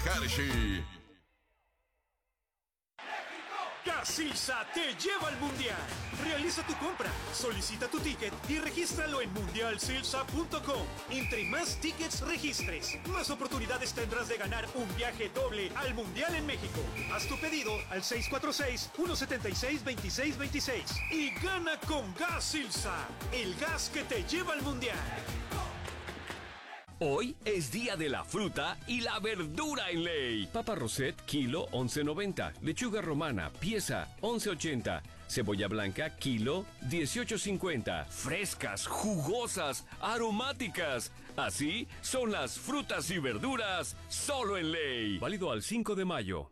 Hershey. Casilsa te lleva al Mundial. Realiza tu compra, solicita tu ticket y regístralo en mundialsilsa.com. Entre más tickets registres, más oportunidades tendrás de ganar un viaje doble al Mundial en México. Haz tu pedido al 646-176-2626 y gana con Gas Silsa, el gas que te lleva al Mundial. Hoy es día de la fruta y la verdura en Ley. Papa Rosette, kilo 11.90. Lechuga romana, pieza 11.80. Cebolla blanca, kilo 18.50. Frescas, jugosas, aromáticas. Así son las frutas y verduras solo en Ley. Válido al 5 de mayo.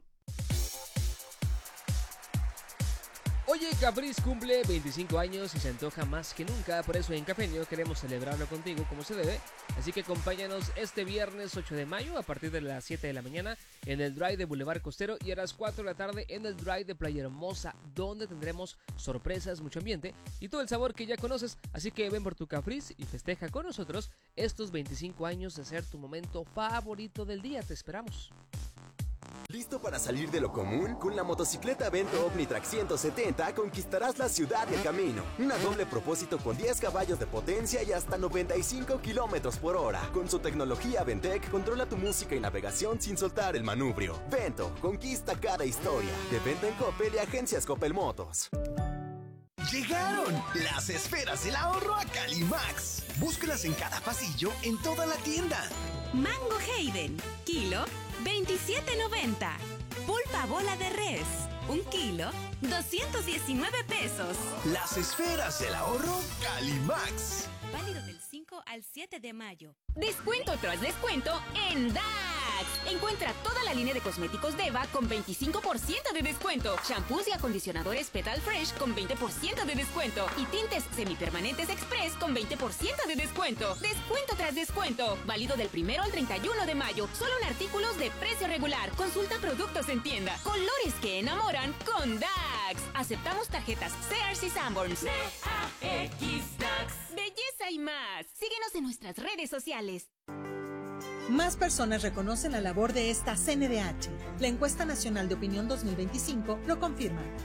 Oye, Capriz cumple 25 años y se antoja más que nunca, por eso en Cafeño queremos celebrarlo contigo como se debe, así que acompáñanos este viernes 8 de mayo a partir de las 7 de la mañana en el Drive de Boulevard Costero y a las 4 de la tarde en el Drive de Playa Hermosa, donde tendremos sorpresas, mucho ambiente y todo el sabor que ya conoces, así que ven por tu Capriz y festeja con nosotros estos 25 años de ser tu momento favorito del día, te esperamos. ¿Listo para salir de lo común? Con la motocicleta Vento Omnitrack 170 conquistarás la ciudad y el camino. Una doble propósito con 10 caballos de potencia y hasta 95 kilómetros por hora. Con su tecnología Ventec, controla tu música y navegación sin soltar el manubrio. Vento, conquista cada historia. De venta en Coppel y agencias Coppel Motos. ¡Llegaron! Las esferas del ahorro a Calimax. Búscalas en cada pasillo en toda la tienda. Mango Hayden, kilo 27.90. Pulpa bola de res, 1 kilo 219 pesos. Las esferas del ahorro Calimax. Válido del 5 al 7 de mayo. Descuento tras descuento en DAX. Encuentra toda la línea de cosméticos Deva con 25% de descuento. Shampoos y acondicionadores Petal Fresh con 20% de descuento. Y tintes semipermanentes Express con 20% de descuento. Descuento tras descuento. Válido del 1 al 31 de mayo. Solo en artículos de precio regular. Consulta productos en tienda. Colores que enamoran con DAX. Aceptamos tarjetas Sears y Sanborns. DAX DAX. Belleza y más. Síguenos en nuestras redes sociales. Más personas reconocen la labor de esta CNDH. La Encuesta Nacional de Opinión 2025 lo confirma.